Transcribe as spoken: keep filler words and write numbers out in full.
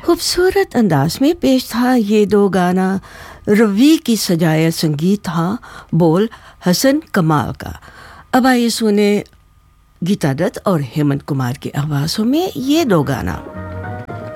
खूबसूरत अंदाज में पेश था ये दो गाना। रवि की सजाया संगीत था, बोल हसन कमाल का। अब आइए सुने गीता दत्त और हेमंत कुमार की आवाज़ों में ये दो गाना।